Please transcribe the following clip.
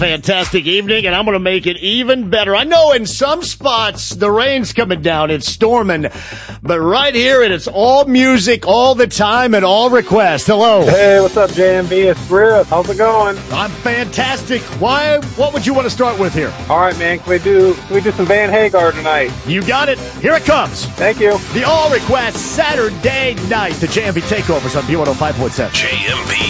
Fantastic evening, and I'm going to make it even better. I know in some spots the rain's coming down, it's storming, but right here it's all music all the time and all requests. Hello. Hey, what's up, JMB? It's Griff. How's it going? I'm fantastic. What would you want to start with here? All right, man. Can we do some Van Hagar tonight? You got it. Here it comes. Thank you. The all request Saturday night, the JMB Takeovers on B105.7. JMB.